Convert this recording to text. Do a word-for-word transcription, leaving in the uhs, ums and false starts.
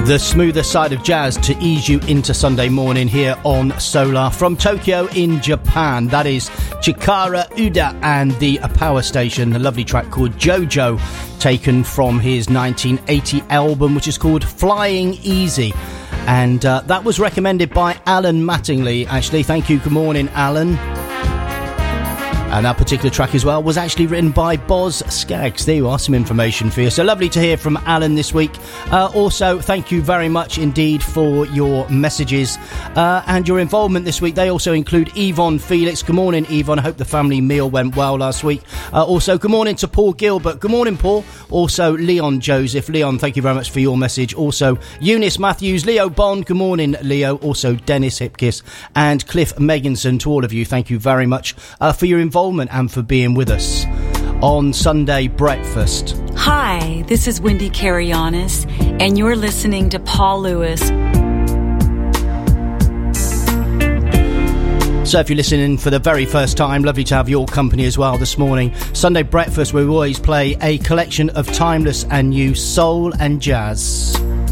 The smoother side of jazz to ease you into Sunday morning here on Solar. From Tokyo in Japan, that is Chikara Uda and the Power Station, a lovely track called Jojo, taken from his nineteen eighty album, which is called Flying Easy. And uh, that was recommended by Alan Mattingly, actually. Thank you. Good morning, Alan. And that particular track as well was actually written by Boz Skaggs. There you are, some information for you. So lovely to hear from Alan this week. Uh, also, thank you very much indeed for your messages uh, and your involvement this week. They also include Yvonne Felix. Good morning, Yvonne. I hope the family meal went well last week. Uh, also, good morning to Paul Gilbert. Good morning, Paul. Also, Leon Joseph. Leon, thank you very much for your message. Also, Eunice Matthews, Leo Bond. Good morning, Leo. Also, Dennis Hipkiss and Cliff Megginson. To all of you, thank you very much uh, for your involvement and for being with us on Sunday Breakfast. Hi, this is Wendy Carrianis, and you're listening to Paul Lewis. So if you're listening for the very first time, lovely to have your company as well this morning. Sunday Breakfast, where we always play a collection of timeless and new soul and jazz.